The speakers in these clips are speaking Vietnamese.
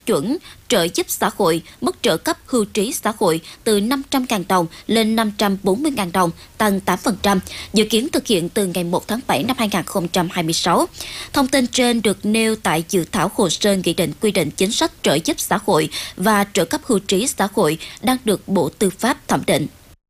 chuẩn trợ giúp xã hội, mức trợ cấp hưu trí xã hội từ 500.000 đồng lên 540.000 đồng, tăng 8%, dự kiến thực hiện từ ngày 1 tháng 7 năm 2026. Thông tin trên được nêu tại dự thảo hồ sơ nghị định quy định chính sách trợ giúp xã hội và trợ cấp hưu trí xã hội đang được Bộ Tư pháp thẩm định.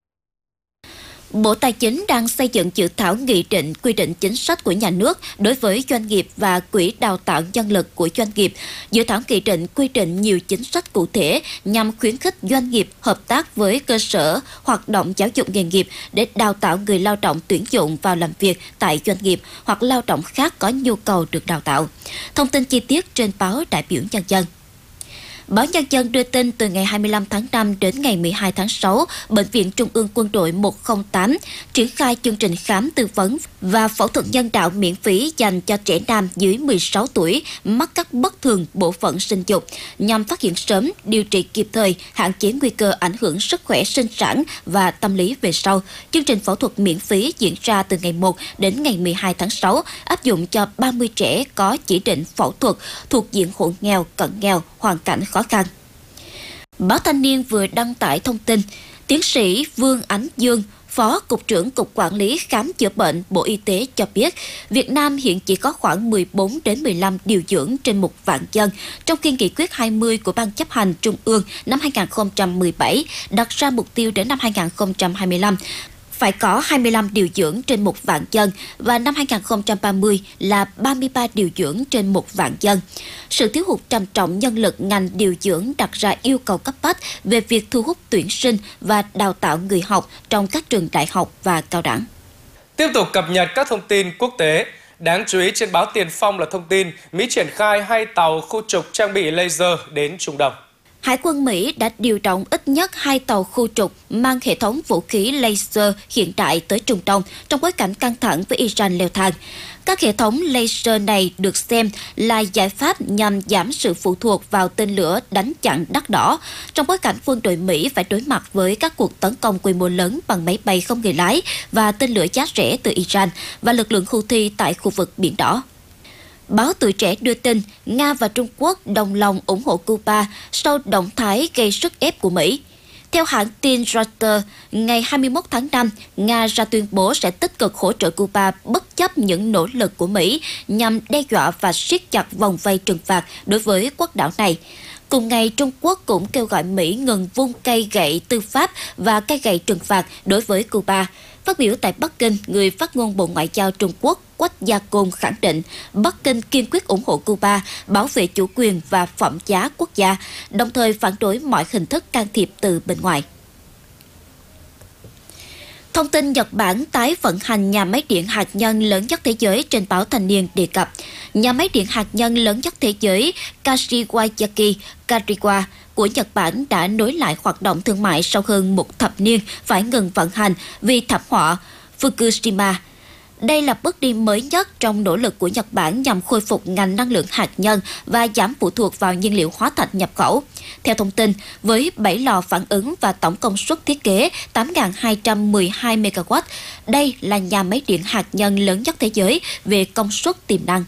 Bộ Tài chính đang xây dựng dự thảo nghị định quy định chính sách của nhà nước đối với doanh nghiệp và quỹ đào tạo nhân lực của doanh nghiệp. Dự thảo nghị định quy định nhiều chính sách cụ thể nhằm khuyến khích doanh nghiệp hợp tác với cơ sở hoạt động giáo dục nghề nghiệp để đào tạo người lao động tuyển dụng vào làm việc tại doanh nghiệp hoặc lao động khác có nhu cầu được đào tạo. Thông tin chi tiết trên báo Đại biểu Nhân dân. Báo Nhân dân đưa tin từ ngày 25 tháng 5 đến ngày 12 tháng 6, Bệnh viện Trung ương Quân đội 108 triển khai chương trình khám tư vấn và phẫu thuật nhân đạo miễn phí dành cho trẻ nam dưới 16 tuổi mắc các bất thường bộ phận sinh dục nhằm phát hiện sớm, điều trị kịp thời, hạn chế nguy cơ ảnh hưởng sức khỏe sinh sản và tâm lý về sau. Chương trình phẫu thuật miễn phí diễn ra từ ngày 1 đến ngày 12 tháng 6, áp dụng cho 30 trẻ có chỉ định phẫu thuật thuộc diện hộ nghèo, cận nghèo, hoàn cảnh khó khăn. Báo Thanh niên vừa đăng tải thông tin, tiến sĩ Vương Ánh Dương, Phó Cục trưởng Cục Quản lý Khám chữa bệnh Bộ Y tế cho biết, Việt Nam hiện chỉ có khoảng 14 đến 15 điều dưỡng trên 1 vạn dân, trong khi nghị quyết 20 của Ban chấp hành Trung ương năm 2017 đặt ra mục tiêu đến năm 2025 phải có 25 điều dưỡng trên 1 vạn dân và năm 2030 là 33 điều dưỡng trên 1 vạn dân. Sự thiếu hụt trầm trọng nhân lực ngành điều dưỡng đặt ra yêu cầu cấp bách về việc thu hút tuyển sinh và đào tạo người học trong các trường đại học và cao đẳng. Tiếp tục cập nhật các thông tin quốc tế. Đáng chú ý trên báo Tiền Phong là thông tin Mỹ triển khai 2 tàu khu trục trang bị laser đến Trung Đông. Hải quân Mỹ đã điều động ít nhất 2 tàu khu trục mang hệ thống vũ khí laser hiện đại tới Trung Đông trong bối cảnh căng thẳng với Iran leo thang. Các hệ thống laser này được xem là giải pháp nhằm giảm sự phụ thuộc vào tên lửa đánh chặn đắt đỏ, trong bối cảnh quân đội Mỹ phải đối mặt với các cuộc tấn công quy mô lớn bằng máy bay không người lái và tên lửa giá rẻ từ Iran và lực lượng Houthi tại khu vực Biển Đỏ. Báo Tuổi Trẻ đưa tin Nga và Trung Quốc đồng lòng ủng hộ Cuba sau động thái gây sức ép của Mỹ. Theo hãng tin Reuters, ngày 21 tháng 5, Nga ra tuyên bố sẽ tích cực hỗ trợ Cuba bất chấp những nỗ lực của Mỹ nhằm đe dọa và siết chặt vòng vây trừng phạt đối với quốc đảo này. Cùng ngày, Trung Quốc cũng kêu gọi Mỹ ngừng vung cây gậy tư pháp và cây gậy trừng phạt đối với Cuba. Phát biểu tại Bắc Kinh, người phát ngôn Bộ Ngoại giao Trung Quốc Quách Gia Côn khẳng định Bắc Kinh kiên quyết ủng hộ Cuba, bảo vệ chủ quyền và phẩm giá quốc gia, đồng thời phản đối mọi hình thức can thiệp từ bên ngoài. Thông tin Nhật Bản tái vận hành nhà máy điện hạt nhân lớn nhất thế giới trên báo Thanh niên đề cập. Nhà máy điện hạt nhân lớn nhất thế giới Kashiwazaki Kariwa của Nhật Bản đã nối lại hoạt động thương mại sau hơn một thập niên phải ngừng vận hành vì thảm họa Fukushima. Đây là bước đi mới nhất trong nỗ lực của Nhật Bản nhằm khôi phục ngành năng lượng hạt nhân và giảm phụ thuộc vào nhiên liệu hóa thạch nhập khẩu. Theo thông tin, với 7 lò phản ứng và tổng công suất thiết kế 8.212 MW, đây là nhà máy điện hạt nhân lớn nhất thế giới về công suất tiềm năng.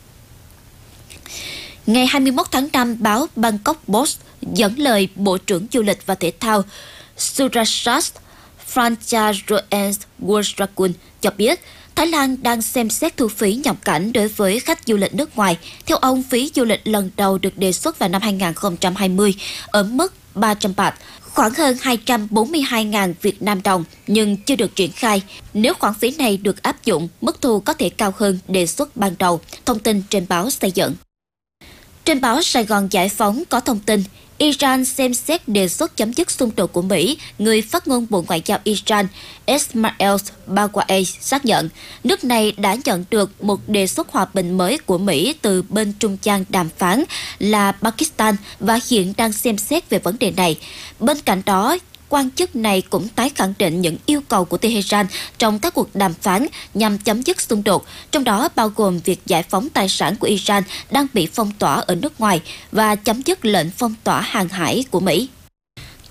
Ngày 21 tháng 5, báo Bangkok Post dẫn lời Bộ trưởng Du lịch và Thể thao Surachate Phantharoenwongrakul cho biết, Thái Lan đang xem xét thu phí nhập cảnh đối với khách du lịch nước ngoài. Theo ông, phí du lịch lần đầu được đề xuất vào năm 2020 ở mức 300 baht, khoảng hơn 242.000 Việt Nam đồng, nhưng chưa được triển khai. Nếu khoản phí này được áp dụng, mức thu có thể cao hơn đề xuất ban đầu. Thông tin trên báo Xây dựng. Trên báo Sài Gòn Giải Phóng có thông tin, Iran xem xét đề xuất chấm dứt xung đột của Mỹ. Người phát ngôn Bộ Ngoại giao Iran Esmail Baqai xác nhận nước này đã nhận được một đề xuất hòa bình mới của Mỹ từ bên trung gian đàm phán là Pakistan và hiện đang xem xét về vấn đề này. Bên cạnh đó, quan chức này cũng tái khẳng định những yêu cầu của Tehran trong các cuộc đàm phán nhằm chấm dứt xung đột, trong đó bao gồm việc giải phóng tài sản của Iran đang bị phong tỏa ở nước ngoài và chấm dứt lệnh phong tỏa hàng hải của Mỹ.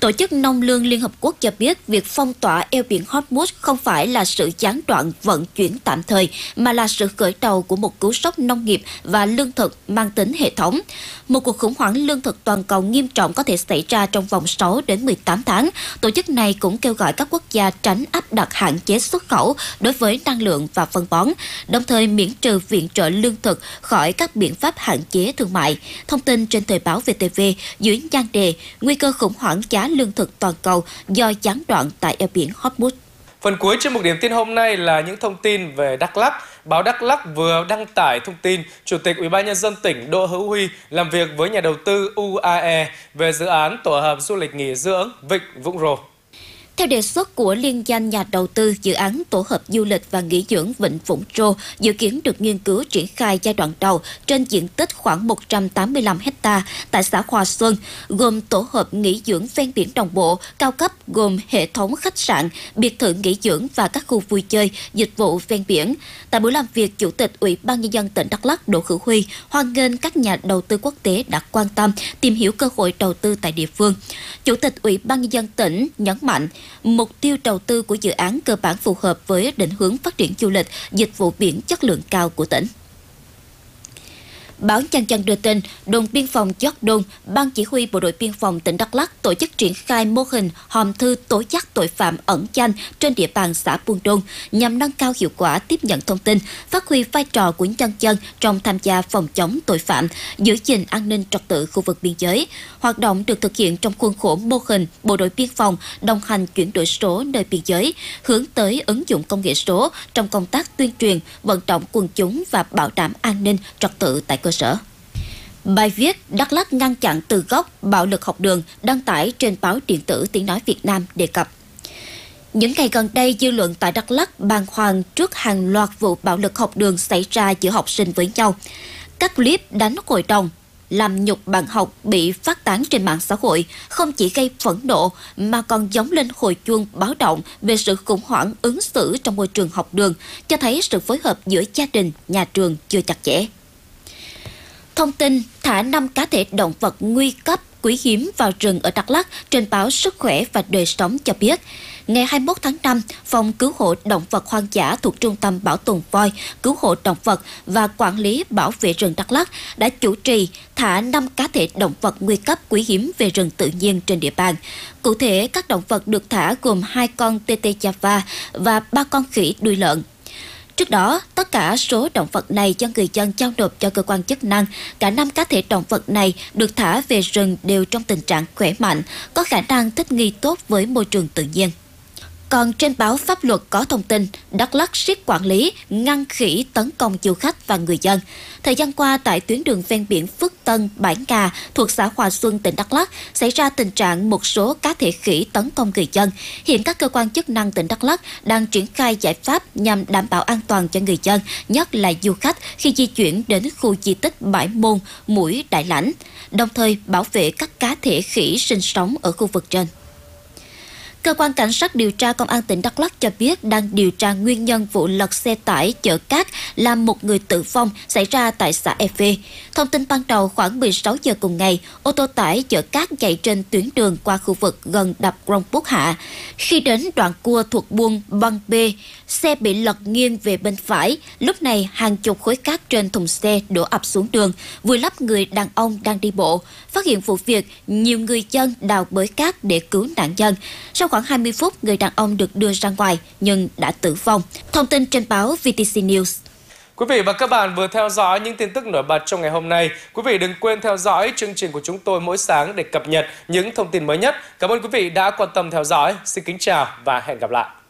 Tổ chức Nông lương Liên Hợp Quốc cho biết việc phong tỏa eo biển Hormuz không phải là sự gián đoạn vận chuyển tạm thời, mà là sự khởi đầu của một cú sốc nông nghiệp và lương thực mang tính hệ thống. Một cuộc khủng hoảng lương thực toàn cầu nghiêm trọng có thể xảy ra trong vòng 6 đến 18 tháng. Tổ chức này cũng kêu gọi các quốc gia tránh áp đặt hạn chế xuất khẩu đối với năng lượng và phân bón, đồng thời miễn trừ viện trợ lương thực khỏi các biện pháp hạn chế thương mại. Thông tin trên thời báo VTV dưới nhan đề nguy cơ khủng hoảng giá lương thực toàn cầu do gián đoạn tại eo biển Hormuz. Phần cuối chuyên mục điểm tin hôm nay là những thông tin về Đắk Lắk. Báo Đắk Lắk vừa đăng tải thông tin Chủ tịch Ủy ban nhân dân tỉnh Đỗ Hữu Huy làm việc với nhà đầu tư UAE về dự án tổ hợp du lịch nghỉ dưỡng Vịnh Vũng Rô. Theo đề xuất của liên danh nhà đầu tư, dự án tổ hợp du lịch và nghỉ dưỡng Vịnh Vũng Rô dự kiến được nghiên cứu triển khai giai đoạn đầu trên diện tích khoảng 185 ha tại xã Hòa Xuân, gồm tổ hợp nghỉ dưỡng ven biển đồng bộ, cao cấp gồm hệ thống khách sạn, biệt thự nghỉ dưỡng và các khu vui chơi, dịch vụ ven biển. Tại buổi làm việc, Chủ tịch Ủy ban nhân dân tỉnh Đắk Lắk Đỗ Hữu Huy hoan nghênh các nhà đầu tư quốc tế đã quan tâm tìm hiểu cơ hội đầu tư tại địa phương. Chủ tịch Ủy ban nhân dân tỉnh nhấn mạnh mục tiêu đầu tư của dự án cơ bản phù hợp với định hướng phát triển du lịch, dịch vụ biển chất lượng cao của tỉnh. Báo Nhân dân đưa tin, đồn biên phòng Gióc Đôn, Ban Chỉ huy Bộ đội Biên phòng tỉnh Đắk Lắk tổ chức triển khai mô hình hòm thư tố giác tội phạm ẩn danh trên địa bàn xã Buôn Đôn nhằm nâng cao hiệu quả tiếp nhận thông tin, phát huy vai trò của nhân dân trong tham gia phòng chống tội phạm, giữ gìn an ninh trật tự khu vực biên giới. Hoạt động được thực hiện trong khuôn khổ mô hình Bộ đội Biên phòng đồng hành chuyển đổi số nơi biên giới, hướng tới ứng dụng công nghệ số trong công tác tuyên truyền, vận động quần chúng và bảo đảm an ninh trật tự tại cơ sở. Bài viết Đắk Lắk ngăn chặn từ gốc bạo lực học đường đăng tải trên báo điện tử Tiếng nói Việt Nam đề cập. Những ngày gần đây, dư luận tại Đắk Lắk bàng hoàng trước hàng loạt vụ bạo lực học đường xảy ra giữa học sinh với nhau. Các clip đánh hội đồng, làm nhục bạn học bị phát tán trên mạng xã hội không chỉ gây phẫn nộ mà còn giống lên hồi chuông báo động về sự khủng hoảng ứng xử trong môi trường học đường, cho thấy sự phối hợp giữa gia đình, nhà trường chưa chặt chẽ. Thông tin thả 5 cá thể động vật nguy cấp quý hiếm vào rừng ở Đắk Lắk trên báo Sức khỏe và Đời sống cho biết, ngày 21 tháng 5, Phòng Cứu hộ Động vật Hoang dã thuộc Trung tâm Bảo tồn voi, Cứu hộ Động vật và Quản lý Bảo vệ rừng Đắk Lắk đã chủ trì thả 5 cá thể động vật nguy cấp quý hiếm về rừng tự nhiên trên địa bàn. Cụ thể, các động vật được thả gồm 2 con tê Java và 3 con khỉ đuôi lợn. Trước đó, tất cả số động vật này do người dân giao nộp cho cơ quan chức năng. Cả 5 cá thể động vật này được thả về rừng đều trong tình trạng khỏe mạnh, có khả năng thích nghi tốt với môi trường tự nhiên. Còn trên báo Pháp luật có thông tin Đắk Lắk siết quản lý, ngăn khỉ tấn công du khách và người dân. Thời gian qua, tại tuyến đường ven biển Phước Tân, Bãi Ngà thuộc xã Hòa Xuân, tỉnh Đắk Lắk xảy ra tình trạng một số cá thể khỉ tấn công người dân. Hiện các cơ quan chức năng tỉnh Đắk Lắk đang triển khai giải pháp nhằm đảm bảo an toàn cho người dân, nhất là du khách khi di chuyển đến khu di tích Bãi Môn, Mũi Đại Lãnh, đồng thời bảo vệ các cá thể khỉ sinh sống ở khu vực trên. Cơ quan Cảnh sát điều tra Công an tỉnh Đắk Lắk cho biết đang điều tra nguyên nhân vụ lật xe tải chở cát làm một người tử vong xảy ra tại xã Efe. Thông tin ban đầu khoảng 16 giờ cùng ngày, ô tô tải chở cát chạy trên tuyến đường qua khu vực gần đập Grongpuk Hạ. Khi đến đoạn cua thuộc buôn Băng B, xe bị lật nghiêng về bên phải. Lúc này, hàng chục khối cát trên thùng xe đổ ập xuống đường, vùi lấp người đàn ông đang đi bộ. Phát hiện vụ việc, nhiều người dân đào bới cát để cứu nạn nhân. Sau khoảng 20 phút, người đàn ông được đưa ra ngoài nhưng đã tử vong. Thông tin trên báo VTC News. Quý vị và các bạn vừa theo dõi những tin tức nổi bật trong ngày hôm nay. Quý vị đừng quên theo dõi chương trình của chúng tôi mỗi sáng để cập nhật những thông tin mới nhất. Cảm ơn quý vị đã quan tâm theo dõi. Xin kính chào và hẹn gặp lại.